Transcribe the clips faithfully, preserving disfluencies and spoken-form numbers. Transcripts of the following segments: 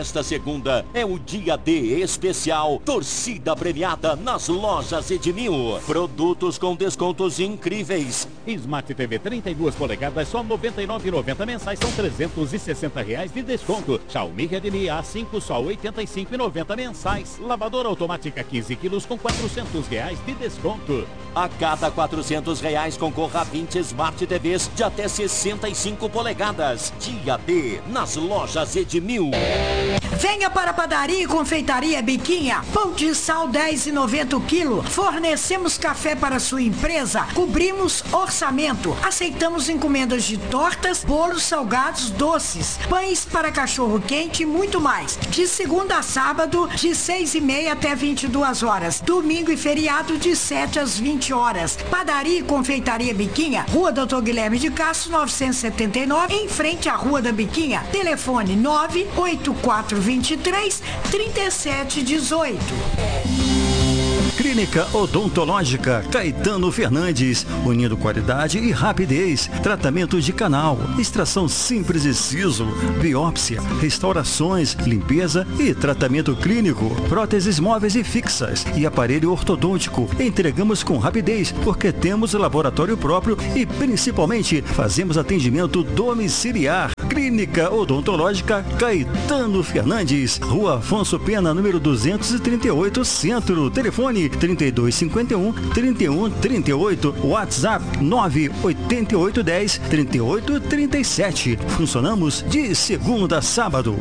Nesta segunda é o dia D especial Torcida Premiada nas lojas Edmil. Produtos com descontos incríveis. Smart T V trinta e duas polegadas, só noventa e nove reais e noventa centavos mensais, são trezentos e sessenta reais de desconto. Xiaomi Redmi A cinco, só oitenta e cinco reais e noventa centavos mensais. Lavadora automática quinze quilos com quatrocentos reais de desconto. A cada quatrocentos reais concorra a vinte Smart T Vs de até sessenta e cinco polegadas. Dia D nas lojas Edmil. Venha para a padaria e confeitaria Biquinha. Pão de sal dez reais e noventa centavos o quilo. Fornecemos café para sua empresa. Cobrimos orçamento. Aceitamos encomendas de tortas, bolos salgados, doces, pães para cachorro quente e muito mais. De segunda a sábado, de seis e meia até vinte e duas horas. Domingo e feriado, de sete às vinte horas. Padaria e confeitaria Biquinha, Rua Doutor Guilherme de Castro, novecentos e setenta e nove, em frente à Rua da Biquinha. Telefone nove oito quatro dois três, três sete um oito. Clínica Odontológica Caetano Fernandes, unindo qualidade e rapidez. Tratamento de canal, extração simples e siso, biópsia, restaurações, limpeza e tratamento clínico. Próteses móveis e fixas e aparelho ortodôntico. Entregamos com rapidez porque temos laboratório próprio e principalmente fazemos atendimento domiciliar. Clínica Odontológica Caetano Fernandes, Rua Afonso Pena, número duzentos e trinta e oito, Centro. Telefone trinta e dois cinquenta e um, trinta e um trinta e oito, WhatsApp nove oito oito um zero, trinta e oito trinta e sete. Funcionamos de segunda a sábado.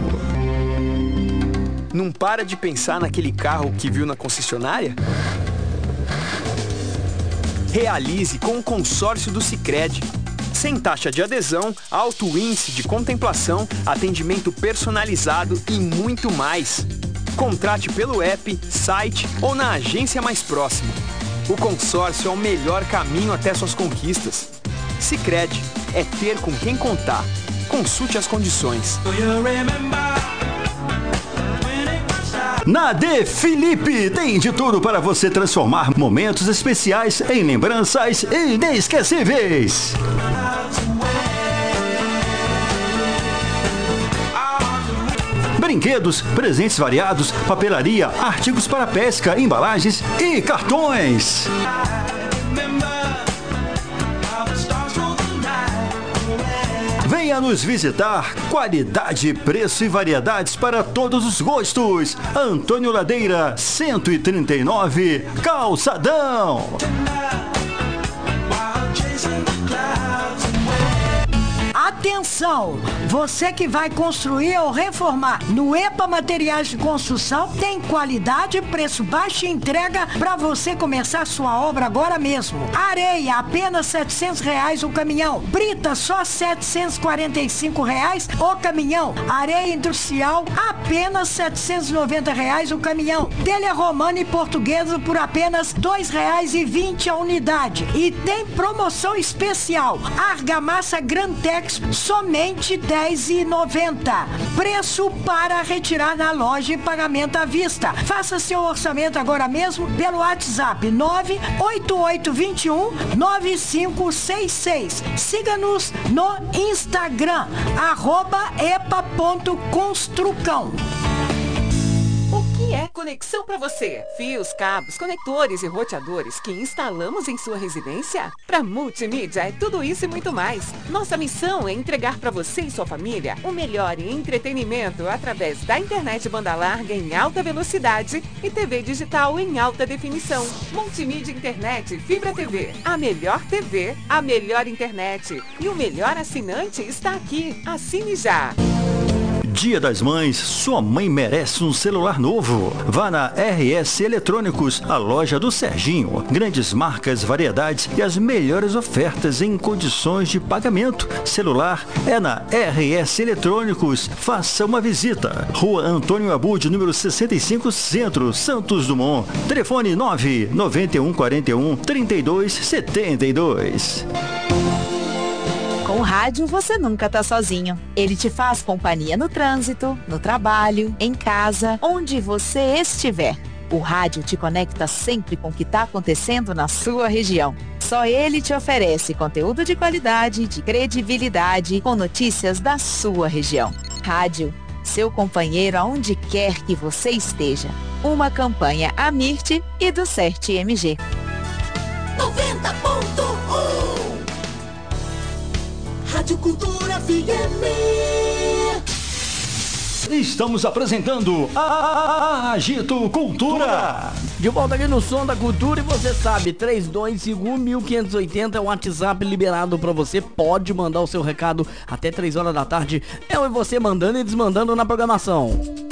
Não para de pensar naquele carro que viu na concessionária? Realize com o consórcio do Sicredi. Sem taxa de adesão, alto índice de contemplação, atendimento personalizado e muito mais. Contrate pelo app, site ou na agência mais próxima. O consórcio é o melhor caminho até suas conquistas. Sicredi é ter com quem contar. Consulte as condições. Na D Felipe tem de tudo para você transformar momentos especiais em lembranças inesquecíveis. Brinquedos, presentes variados, papelaria, artigos para pesca, embalagens e cartões. Venha nos visitar. Qualidade, preço e variedades para todos os gostos. Antônio Ladeira, cento e trinta e nove, Calçadão. Atenção! Você que vai construir ou reformar, no EPA Materiais de Construção tem qualidade, preço baixo e entrega para você começar sua obra agora mesmo. Areia, apenas setecentos reais o caminhão. Brita, só setecentos e quarenta e cinco reais o caminhão. Areia industrial, apenas setecentos e noventa reais o caminhão. Telha romana e portuguesa por apenas dois reais e vinte centavos a unidade. E tem promoção especial. Argamassa Grantex, somente dez reais e noventa centavos. Preço para retirar na loja e pagamento à vista. Faça seu orçamento agora mesmo pelo WhatsApp nove oito oito dois um, nove cinco seis seis. Siga-nos no Instagram, arroba epa ponto construcão. que é conexão para você? Fios, cabos, conectores e roteadores que instalamos em sua residência? Para Multimídia é tudo isso e muito mais. Nossa missão é entregar para você e sua família o melhor em entretenimento através da internet banda larga em alta velocidade e T V digital em alta definição. Multimídia Internet Fibra T V. A melhor T V, a melhor internet. E o melhor assinante está aqui. Assine já! Dia das Mães, sua mãe merece um celular novo. Vá na R S Eletrônicos, a loja do Serginho. Grandes marcas, variedades e as melhores ofertas em condições de pagamento. Celular é na R S Eletrônicos. Faça uma visita. Rua Antônio Abud, número sessenta e cinco, Centro, Santos Dumont. Telefone nove nove um quatro um, três dois sete dois. Com o rádio, você nunca tá sozinho. Ele te faz companhia no trânsito, no trabalho, em casa, onde você estiver. O rádio te conecta sempre com o que está acontecendo na sua região. Só ele te oferece conteúdo de qualidade, de credibilidade, com notícias da sua região. Rádio, seu companheiro aonde quer que você esteja. Uma campanha Amirte e do Cert M G. noventa ponto um Rádio Cultura F M. Estamos apresentando a Agito Cultura. De volta aqui no Som da Cultura e você sabe, três dois cinco um, mil quinhentos e oitenta é o WhatsApp liberado pra você. Pode mandar o seu recado até três horas da tarde. Eu e você mandando e desmandando na programação.